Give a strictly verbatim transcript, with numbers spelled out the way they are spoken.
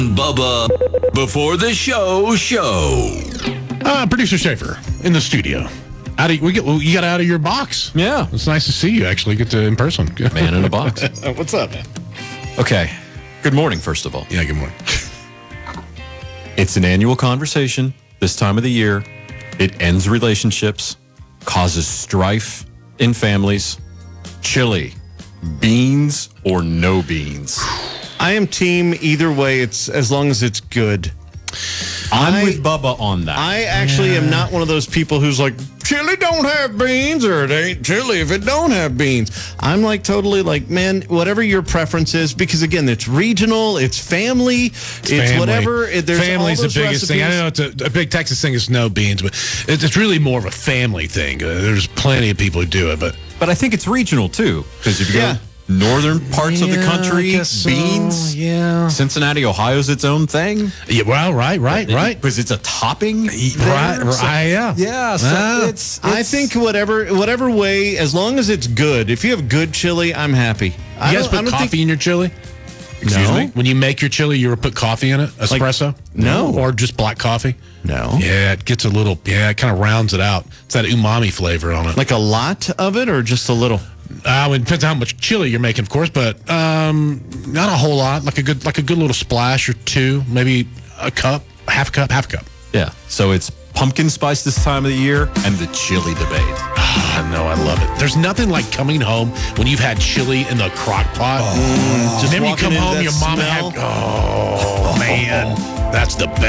Bubba before the show show. Uh, Producer Schaefer in the studio. Out of, we get you got out of your box. Yeah. It's nice to see you actually get to in person. Man in a box. What's up, man? Okay. Good morning, first of all. Yeah, good morning. It's an annual conversation this time of the year. It ends relationships, causes strife in families. Chili, beans or no beans? I am team either way. It's as long as it's good. I'm I- with Bubba on that. I actually am not one of those people who's like, chili don't have beans, or it ain't chili if it don't have beans. I'm like totally like, man, whatever your preference is, because again, it's regional, it's family, it's, Family. whatever. It, there's Family's all the those biggest thing. I recipes. know it's a, a big Texas thing is no beans, but it's, it's really more of a family thing. Uh, there's plenty of people who do it, but but I think it's regional too, because if you go Yeah. northern parts of the Yeah, country, I guess so, beans. yeah. Cincinnati, Ohio's its own thing. Yeah, well, right, right, right. Because it's a topping. Right, there, right, so- yeah. Yeah, so Ah. it's, I it's- think whatever whatever way, as long as it's good. If you have good chili, I'm happy. I You guys don't- I put don't coffee think- in your chili? Excuse No. me? When you make your chili, you ever put coffee in it? Espresso? no. Or just black coffee? No. Yeah, it gets a little, yeah, it kind of rounds it out. It's that umami flavor on it. Like a lot of it, or just a little? Uh, it depends on how much chili you're making, of course, but um, not a whole lot. Like a good, like a good little splash or two, maybe a cup, half a cup, half a cup. Yeah. So it's pumpkin spice this time of the year and the chili debate. I know, I love it. There's nothing like coming home when you've had chili in the crock pot. Just Remember you walking come into home, that your mama smell. had, oh, man, that's the best.